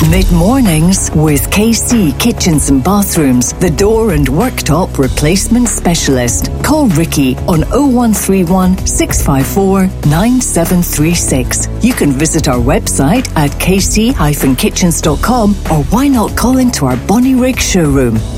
Mid-mornings with KC Kitchens and Bathrooms, the door and worktop replacement specialist. Call Ricky on 0131 654 9736. You can visit our website at kc-kitchens.com, or why not call into our Bonnyrigg showroom.